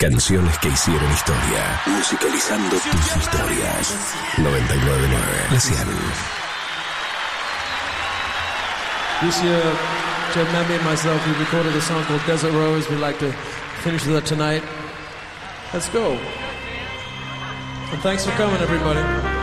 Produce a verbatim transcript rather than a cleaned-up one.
Canciones que hicieron historia. Musicalizando tus historias. noventa y nueve punto nueve La Cian. This year, Jeff Mamby and myself, we recorded a song called Desert Rose. We'd like to finish with that tonight. Let's go. And thanks for coming, everybody.